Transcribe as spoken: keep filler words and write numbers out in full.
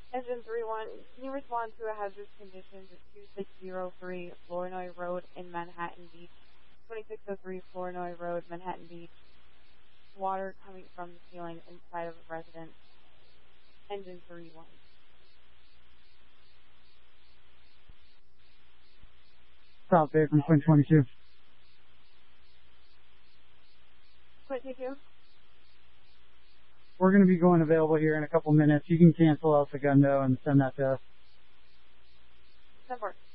Engine three one, can you respond to a hazardous conditions at two six zero three Flournoy Road in Manhattan Beach, twenty-six oh three Flournoy Road, Manhattan Beach. Water coming from the ceiling inside of a residence. Engine three one. South Bay from Quint twenty-two. Quint twenty-two? We're going to be going available here in a couple minutes. You can cancel out Segundo and send that to us. That works.